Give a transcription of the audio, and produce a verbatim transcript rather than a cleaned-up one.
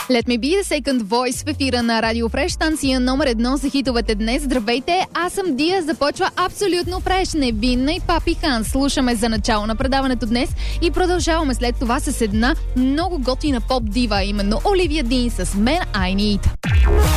Let me be the second voice в ефира на Радио Фреш, станция номер едно за хитовете днес. Здравейте, аз съм Дия, започва абсолютно фреш, невинна и Папи Хан. Слушаме за начало на предаването днес и продължаваме след това с една много готина поп дива, именно Оливия Дин с Man I Need.